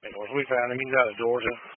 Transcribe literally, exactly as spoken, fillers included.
And once we found him, he's out the door.